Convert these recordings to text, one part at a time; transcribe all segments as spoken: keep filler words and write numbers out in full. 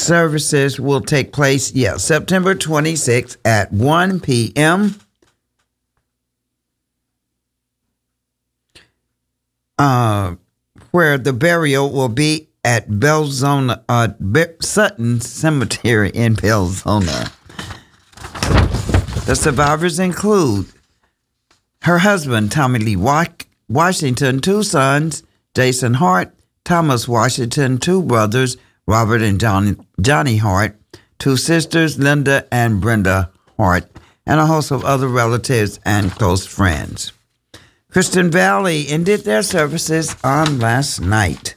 services will take place, yeah, September twenty-sixth at one p.m. Uh, where the burial will be at Belzona, uh, Be- Sutton Cemetery in Belzona. The survivors include her husband, Tommy Lee Washington, two sons, Jason Hart, Thomas Washington, two brothers, Robert and Johnny, Johnny Hart, two sisters, Linda and Brenda Hart, and a host of other relatives and close friends. Christian Valley ended their services on last night.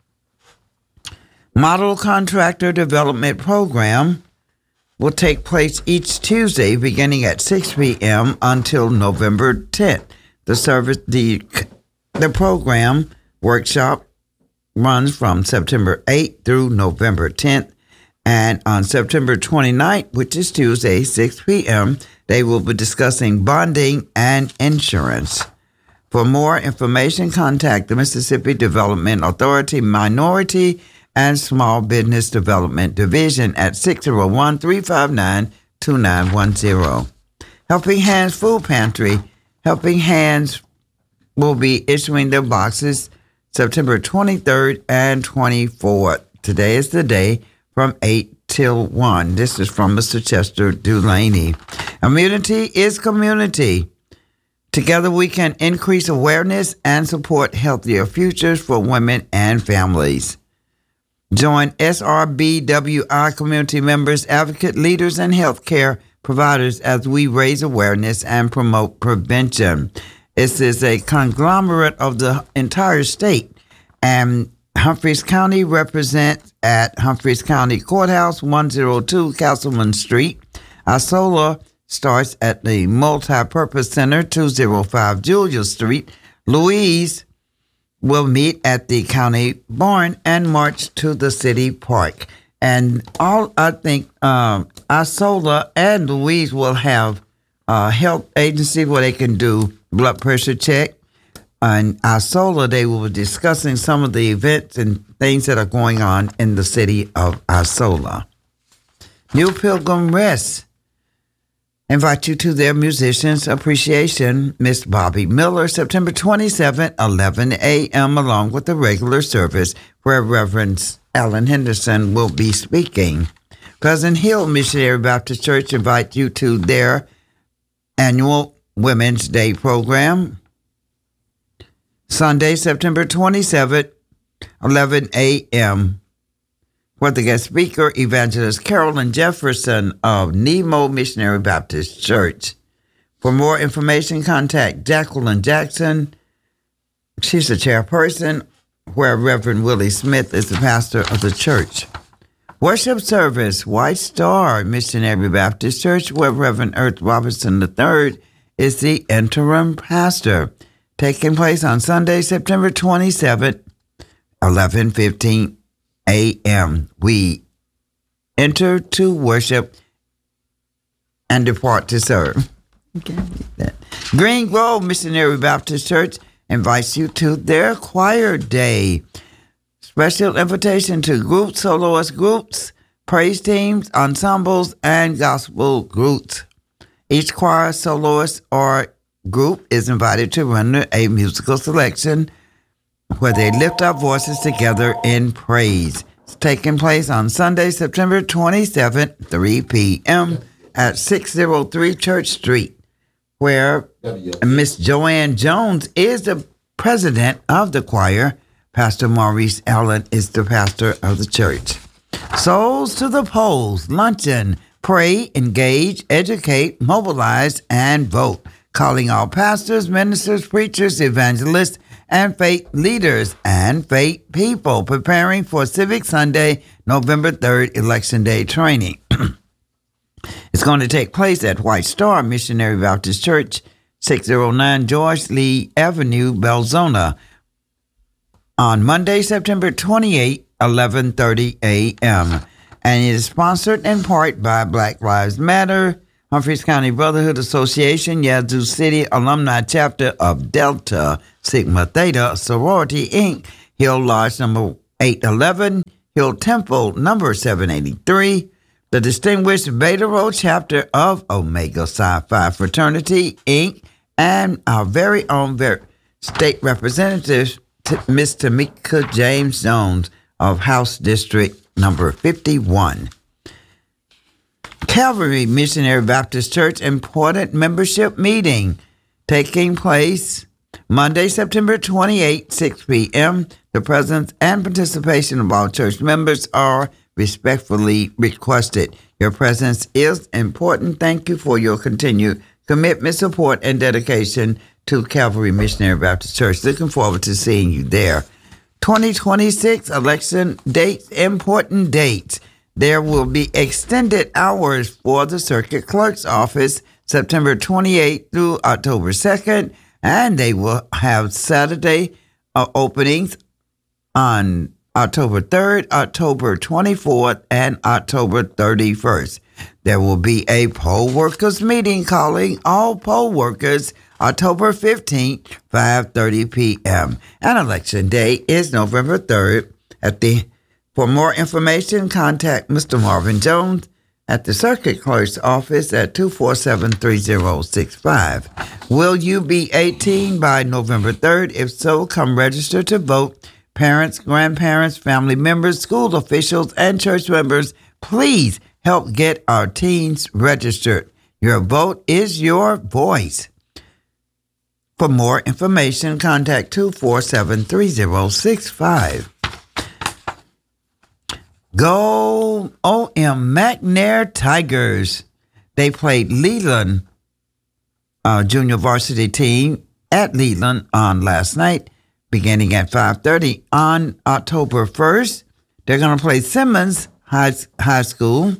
Model Contractor Development Program will take place each Tuesday beginning at six p.m. until November tenth. The service, the, the program workshop runs from September eighth through November tenth. And on September twenty-ninth, which is Tuesday, six p.m., they will be discussing bonding and insurance. For more information, contact the Mississippi Development Authority Minority and Small Business Development Division at six oh one, three five nine, two nine one zero. Helping Hands Food Pantry. Helping Hands will be issuing their boxes September twenty-third and twenty-fourth. Today is the day from eight till one. This is from Mister Chester Dulaney. Immunity is community. Together we can increase awareness and support healthier futures for women and families. Join S R B W I community members, advocate leaders, and healthcare providers as we raise awareness and promote prevention. This is a conglomerate of the entire state, and Humphreys County represents at Humphreys County Courthouse, one oh two Castleman Street. Isola starts at the Multi-Purpose Center, two oh five Julia Street. Louise will meet at the county barn and march to the city park. And all I think um, Isola and Louise will have a health agency where they can do blood pressure check. And Isola, they will be discussing some of the events and things that are going on in the city of Isola. New Pilgrim Rest invite you to their Musicians Appreciation, Miss Bobby Miller, September twenty-seventh, eleven a.m., along with the regular service where Reverend Alan Henderson will be speaking. Pleasant Hill Missionary Baptist Church invite you to their annual Women's Day program, Sunday, September twenty-seventh, eleven a.m., where the guest speaker, Evangelist Carolyn Jefferson of Nemo Missionary Baptist Church. For more information, contact Jacqueline Jackson. She's the chairperson, where Reverend Willie Smith is the pastor of the church. Worship service, White Star Missionary Baptist Church, where Reverend Earth Robertson the third is the interim pastor. Taking place on Sunday, September twenty-seventh, eleven fifteen a.m. We enter to worship and depart to serve. Green Grove Missionary Baptist Church invites you to their choir day. Special invitation to groups, soloist groups, praise teams, ensembles, and gospel groups. Each choir, soloist, or group is invited to render a musical selection where they lift our voices together in praise. It's taking place on Sunday, September twenty-seventh, three p.m. at six oh three Church Street, where Miss Joanne Jones is the president of the choir. Pastor Maurice Allen is the pastor of the church. Souls to the Polls, luncheon, pray, engage, educate, mobilize, and vote. Calling all pastors, ministers, preachers, evangelists, and faith leaders and faith people preparing for Civic Sunday, November third, Election Day training. It's going to take place at White Star Missionary Baptist Church, six oh nine George Lee Avenue, Belzona, on Monday, September twenty-eighth, eleven thirty a.m. And it is sponsored in part by Black Lives Matter, Humphreys County Brotherhood Association, Yazoo City Alumni Chapter of Delta Sigma Theta Sorority, Incorporated, Hill Lodge number eight eleven, Hill Temple, number seven eighty-three. The Distinguished Beta Rho Chapter of Omega Psi Phi Fraternity, Incorporated, and our very own ver- state representative, T- Miss Tamika James Jones of House District number fifty-one. Calvary Missionary Baptist Church important membership meeting taking place Monday, September twenty-eighth, six p.m. The presence and participation of all church members are respectfully requested. Your presence is important. Thank you for your continued commitment, support, and dedication to Calvary Missionary Baptist Church. Looking forward to seeing you there. twenty twenty-six election dates, important dates. There will be extended hours for the Circuit Clerk's Office, September twenty-eighth through October second, and they will have Saturday uh, openings on October third, October twenty-fourth, and October thirty-first. There will be a poll workers meeting calling all poll workers October fifteenth, five thirty p.m. And election day is November third. At the For more information, contact Mister Marvin Jones at the Circuit Clerk's Office at two four seven, three zero six five. Will you be eighteen by November third? If so, come register to vote. Parents, grandparents, family members, school officials, and church members, please help get our teens registered. Your vote is your voice. For more information, contact two four seven, three zero six five. Go O M McNair Tigers. They played Leland uh, junior varsity team at Leland on last night, beginning at five thirty. On October first, they're going to play Simmons High, High School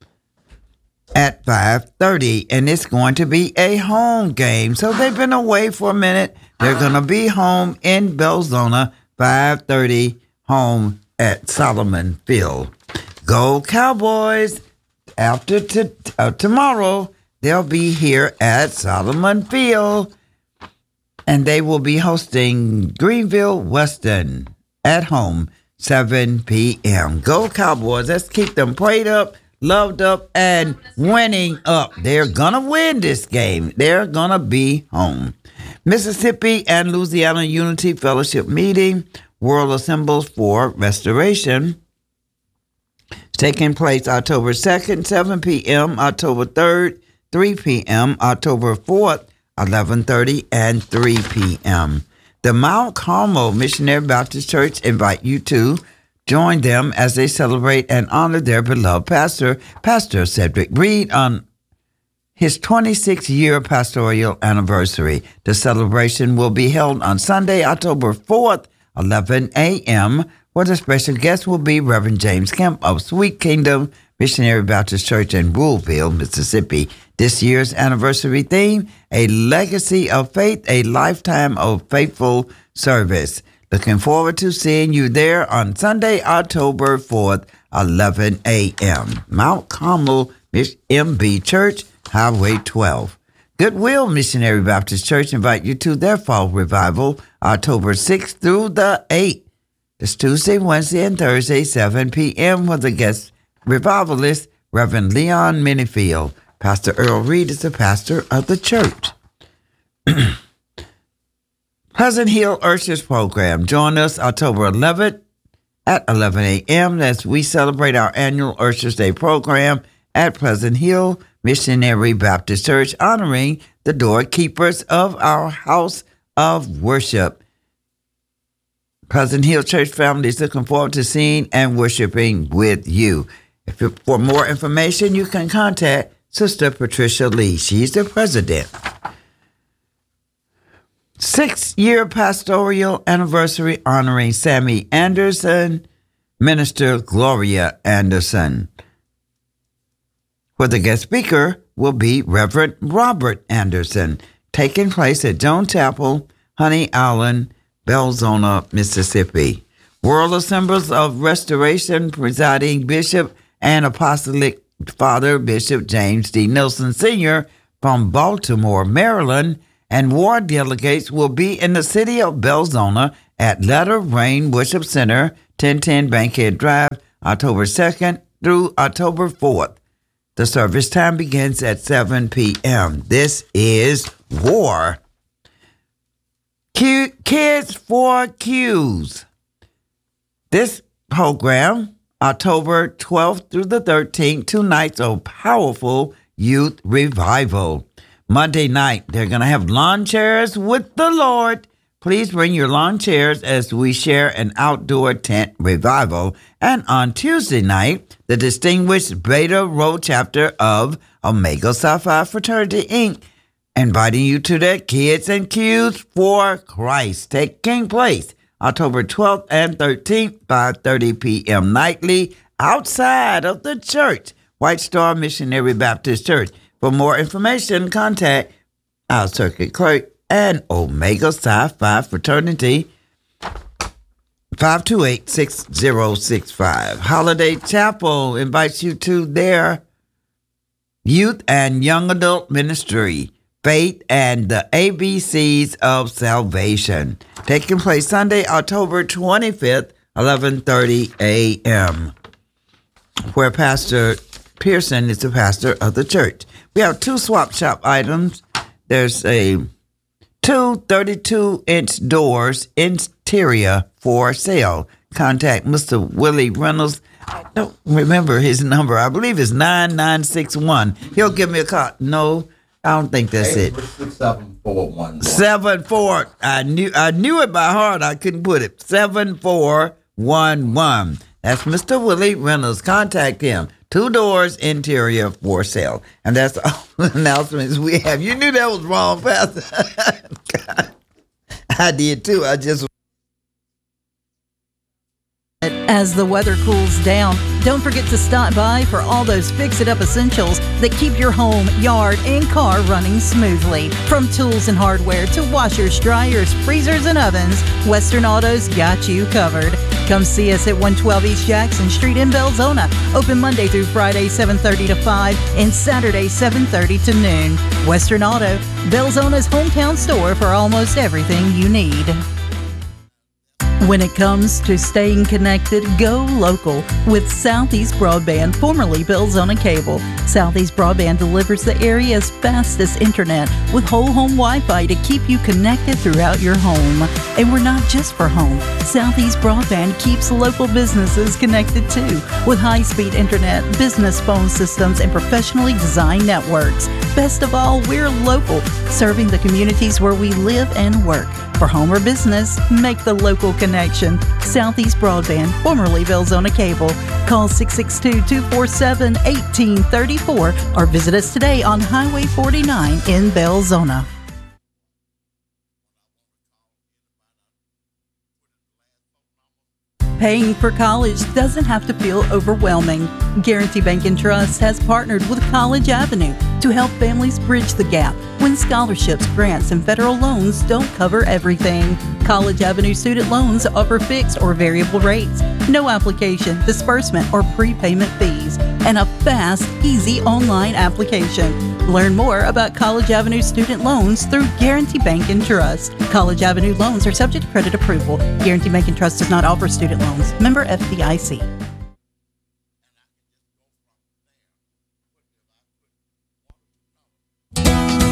at five thirty, and it's going to be a home game. So they've been away for a minute. They're going to be home in Belzona, five thirty, home at Solomon Field. Go Cowboys! After t- uh, tomorrow, they'll be here at Solomon Field, and they will be hosting Greenville Western at home, seven p.m. Go Cowboys! Let's keep them prayed up, loved up, and winning up. They're gonna win this game. They're gonna be home. Mississippi and Louisiana Unity Fellowship Meeting, World Assembles for Restoration. It's taking place October second, seven p.m., October third, three p.m., October fourth, eleven thirty, and three p.m. The Mount Carmel Missionary Baptist Church invite you to join them as they celebrate and honor their beloved pastor, Pastor Cedric Reed, on his twenty-sixth year pastoral anniversary. The celebration will be held on Sunday, October fourth, eleven a.m., where the special guest will be Reverend James Kemp of Sweet Kingdom Missionary Baptist Church in Woolville, Mississippi. This year's anniversary theme, A Legacy of Faith, a Lifetime of Faithful Service. Looking forward to seeing you there on Sunday, October fourth, eleven a.m. Mount Carmel M B Church, Highway twelve. Goodwill Missionary Baptist Church invite you to their fall revival, October sixth through the eighth. It's Tuesday, Wednesday, and Thursday, seven p.m. with the guest revivalist, Reverend Leon Minifield. Pastor Earl Reed is the pastor of the church. Pleasant Hill Ushers Program. Join us October eleventh at eleven a.m. as we celebrate our annual Ushers Day program at Pleasant Hill Missionary Baptist Church, honoring the doorkeepers of our house of worship. Pleasant Hill Church family is looking forward to seeing and worshiping with you. If you, for more information, you can contact Sister Patricia Lee. She's the president. Six-year pastoral anniversary honoring Sammy Anderson, Minister Gloria Anderson. Where the guest speaker will be Reverend Robert Anderson, taking place at Joan Chapel, Honey Island, Belzona, Mississippi. World Assemblies of Restoration presiding Bishop and Apostolic Father Bishop James D. Nelson Senior from Baltimore, Maryland, and ward delegates will be in the city of Belzona at Latter Rain Worship Center ten ten Bankhead Drive, October second through October fourth. The service time begins at seven p.m. This is War. Q- Kids for Q's. This program, October twelfth through the thirteenth, two nights of powerful youth revival. Monday night, they're going to have lawn chairs with the Lord. Please bring your lawn chairs as we share an outdoor tent revival. And on Tuesday night, the distinguished Beta Rho chapter of Omega Psi Phi Fraternity, Incorporated, inviting you to their Kids and Q's for Christ, taking place October twelfth and thirteenth, five thirty p.m. nightly, outside of the church, White Star Missionary Baptist Church. For more information, contact our circuit clerk and Omega Psi Phi Fraternity, five two eight, six zero six five. Holiday Chapel invites you to their youth and young adult ministry, Faith and the A B Cs of Salvation, taking place Sunday, October twenty-fifth, eleven thirty a.m., where Pastor Pearson is the pastor of the church. We have two swap shop items. There's a two thirty-two inch doors interior for sale. Contact Mister Willie Reynolds. I don't remember his number. I believe it's nine nine six one. He'll give me a call. No, I don't think that's it. seven four one one. Seven four. I knew I knew it by heart. I couldn't put it. Seven four one one. That's Mister Willie Reynolds. Contact him. Two doors interior for sale. And that's all the announcements we have. You knew that was wrong, Pastor. God. I did too. I just As the weather cools down, don't forget to stop by for all those fix-it-up essentials that keep your home, yard, and car running smoothly. From tools and hardware to washers, dryers, freezers, and ovens, Western Auto's got you covered. Come see us at one twelve East Jackson Street in Belzona. Open Monday through Friday, seven thirty to five, and Saturday, seven thirty to noon. Western Auto, Belzona's hometown store for almost everything you need. When it comes to staying connected, go local with Southeast Broadband, formerly Belzona Cable. Southeast Broadband delivers the area's fastest internet with whole home Wi-Fi to keep you connected throughout your home. And we're not just for home. Southeast Broadband keeps local businesses connected too with high-speed internet, business phone systems, and professionally designed networks. Best of all, we're local, serving the communities where we live and work. For home or business, make the local connection. Southeast Broadband, formerly Belzona Cable. Call six six two, two four seven, one eight three four or visit us today on Highway forty-nine in Belzona. Paying for college doesn't have to feel overwhelming. Guarantee Bank and Trust has partnered with College Avenue to help families bridge the gap when scholarships, grants, and federal loans don't cover everything. College Avenue student loans offer fixed or variable rates, no application, disbursement, or prepayment fees, and a fast, easy online application. Learn more about College Avenue student loans through Guarantee Bank and Trust. College Avenue loans are subject to credit approval. Guarantee Bank and Trust does not offer student loans. Member F D I C.